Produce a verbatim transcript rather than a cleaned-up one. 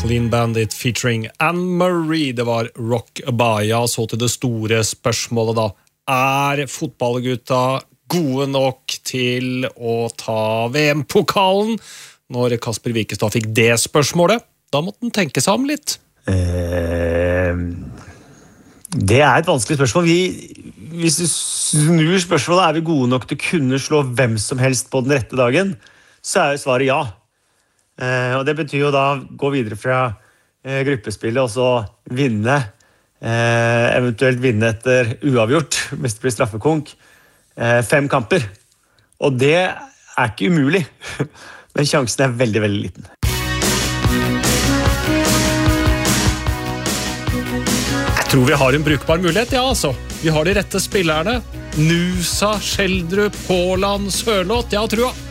Clean Bandit featuring Anne-Marie. Det var Rock Abaya. Så til det store spørsmålet da. Er fotballgutta gode nok til å ta V M-pokalen? Når Kasper Wikestad fikk det spørsmålet, da måtte han tenke seg om litt. Eh, det er et vanskelig spørsmål. Vi, hvis du snur spørsmålet, er vi gode nok til å kunne slå hvem som helst på den rette dagen? Så er jo svaret ja. Eh, og det betyr jo da gå videre fra eh, gruppespillet og så vinne, eh, eventuelt vinne etter uavgjort, hvis det blir straffekonk, eh, fem kamper. Og det er ikke umulig, men sjansen er veldig, veldig liten. Jeg tror vi har en brukbar mulighet, ja altså. Vi har de rette spillerne. Nusa, Skjeldrup, Haaland, Sørloth, ja, tror jeg.